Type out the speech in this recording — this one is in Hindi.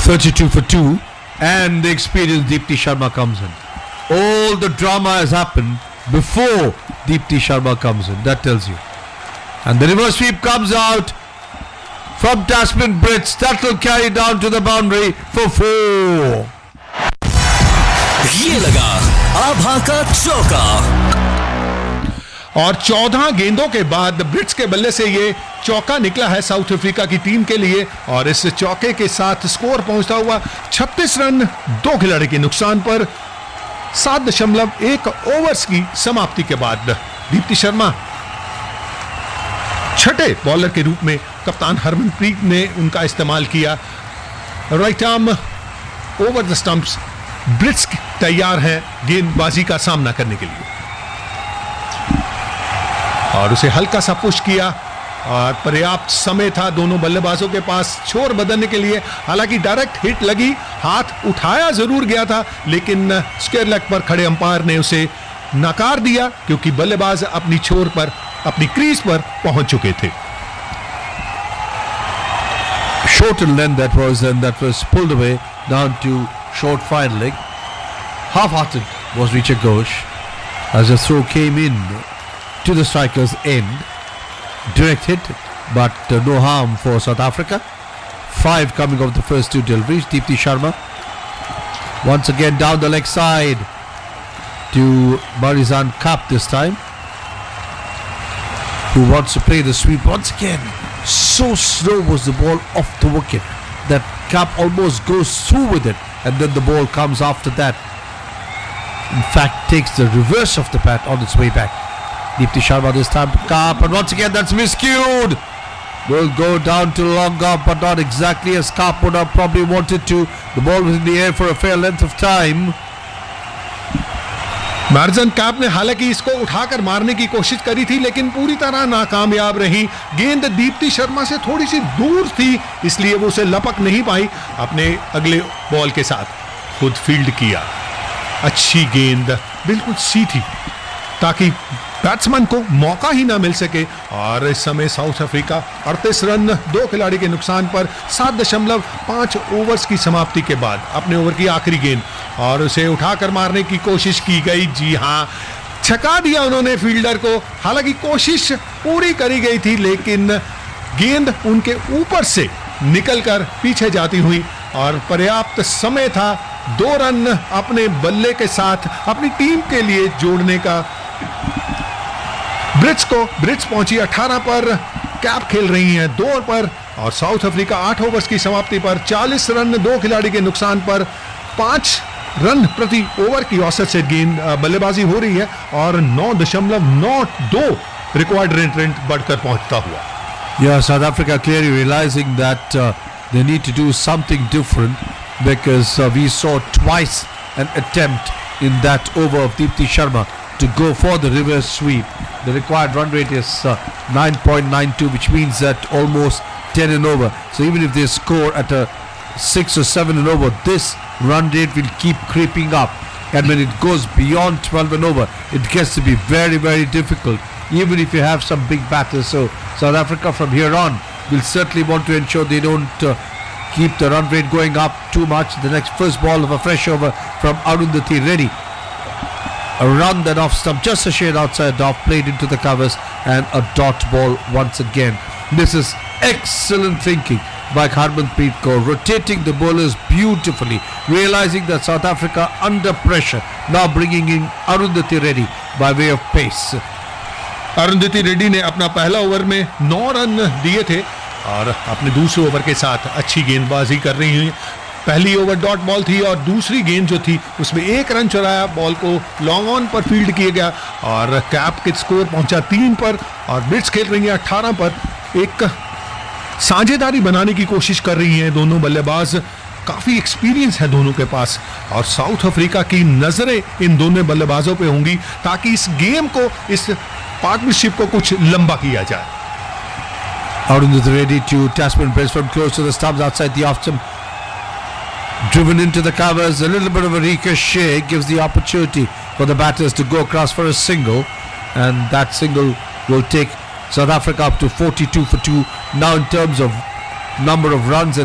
32 for 2, and the experienced Deepti Sharma comes in. All the drama has happened before Deepti Sharma comes in. That tells you. And the reverse sweep comes out from Tasman Brits. That will carry down to the boundary for 4. ये लगा आभा का चौका। और 14 गेंदों के बाद ब्रिट्स के बल्ले से ये चौका निकला है साउथ अफ्रीका की टीम के लिए, और इस चौके के साथ स्कोर पहुंचता हुआ 36 रन 2 खिलाड़ी के नुकसान पर 7.1 ओवर्स की समाप्ति के बाद दीप्ति शर्मा छठे बॉलर के रूप में कप्तान हरमनप्रीत ने उनका इस्तेमाल किया। Right arm over the stumps, Brits तैयार हैं गेंदबाजी का सामना करने के लिए, और उसे हल्का सा पुश किया और पर्याप्त समय था दोनों बल्लेबाजों के पास छोर बदलने के लिए। हालांकि डायरेक्ट हिट लगी, हाथ उठाया जरूर गया था, लेकिन स्क्वायर लेग पर खड़े अंपायर ने उसे नकार दिया क्योंकि बल्लेबाज अपनी छोर पर, अपनी क्रीज पर पहुंच चुके थे। Short in length that was, and that was pulled away down to short fine leg. Half-hearted was Richard Ghosh as the throw came in to the striker's end. Direct hit, but no harm for South Africa. 5 coming off the first 2 deliveries. Deepti Sharma once again down the leg side to Marizan Kaap this time, who wants to play the sweep once again. So slow was the ball off the wicket that Kaap almost goes through with it, and then the ball comes after that. In fact, takes the reverse of the bat on its way back. Deepti Sharma this time, Kaap, and once again that's miscued. Will go down to long off, but not exactly as Kaap would have probably wanted to. The ball was in the air for a fair length of time. मार्जन काप ने हालांकि इसको उठाकर मारने की कोशिश करी थी, लेकिन पूरी तरह नाकामयाब रही। गेंद दीप्ति शर्मा से थोड़ी सी दूर थी, इसलिए वो उसे लपक नहीं पाई। अपने अगले बॉल के साथ खुद फील्ड किया। अच्छी गेंद, बिल्कुल सीधी, ताकि बैट्समैन को मौका ही ना मिल सके। और इस समय साउथ अफ्रीका 38 रन 2 खिलाड़ी के नुकसान पर 7.5 ओवर्स की समाप्ति के बाद अपने ओवर की आखिरी गेंद, और उसे उठाकर मारने की कोशिश की गई। जी हां, छका दिया उन्होंने फील्डर को। हालांकि कोशिश पूरी करी गई थी, लेकिन गेंद उनके ऊपर से निकलकर पीछे जाती हुई, और पर्याप्त समय था 2 रन अपने बल्ले के साथ अपनी टीम के लिए जोड़ने का। ब्रिट्स पहुंची 18 पर, कैप खेल रही हैं 2 पर, और साउथ अफ्रीका 8 ओवर्स की समाप्ति पर 40 रन 2 खिलाड़ी के नुकसान पर 5 रन प्रति ओवर की औसत से गेंद बल्लेबाजी हो रही है, और 9.92 रिक्वायर्ड रन बढ़कर पहुंचता हुआ। Yeah, South Africa clearly realizing that they need to do something different, because we saw twice an attempt in that over of Deepti Sharma to go for the reverse sweep. The required run rate is 9.92, which means that almost 10 and over. So even if they score at a 6 or 7 and over, this run rate will keep creeping up. And when it goes beyond 12 and over, it gets to be very, very difficult, even if you have some big batters. So South Africa from here on will certainly want to ensure they don't keep the run rate going up too much. The next first ball of a fresh over from Arundhati Reddy. A run that off stump, just a shade outside off, played into the covers, and a dot ball once again. This is excellent thinking by Harmanpreet Kaur, rotating the bowlers beautifully, realizing that South Africa under pressure, now bringing in Arundhati Reddy by way of pace. Arundhati Reddy ने अपना पहला ओवर में 9 रन दिए थे, और अपने दूसरे ओवर के साथ अच्छी गेंदबाजी कर रही हैं। पहली ओवर डॉट बॉल थी, और दूसरी गेंद जो थी उसमें 1 रन चुराया, बॉल को लॉन्ग ऑन पर फील्ड किया गया, और कैप के स्कोर पहुंचा 3 पर, और ब्रिट्स खेल रही है 18 पर। एक साझेदारी बनाने की कोशिश कर रही हैं दोनों बल्लेबाज। काफी एक्सपीरियंस है दोनों के पास, और साउथ अफ्रीका की नजरें इन दोनों बल्लेबाजों पे होंगी, ताकि इस गेम को, इस पार्टनरशिप को कुछ लंबा किया जाए। Arundhati Reddy to Tasman Brits from close to the stumps outside the off stump. Driven into the covers, a little bit of a ricochet gives the opportunity for the batters to go across for a single, and that single will take South Africa up to 42 for 2. Now in terms of number of runs and